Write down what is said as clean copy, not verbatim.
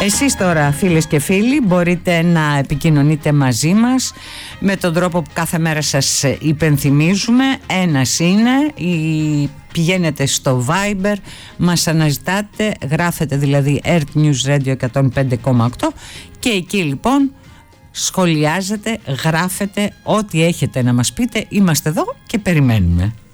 Εσείς τώρα, φίλες και φίλοι, μπορείτε να επικοινωνείτε μαζί μας με τον τρόπο που κάθε μέρα σας υπενθυμίζουμε. Ένας είναι, πηγαίνετε στο Viber, μας αναζητάτε, γράφετε δηλαδή Earth News Radio 105,8 και εκεί λοιπόν σχολιάζετε, γράφετε ό,τι έχετε να μας πείτε. Είμαστε εδώ και περιμένουμε.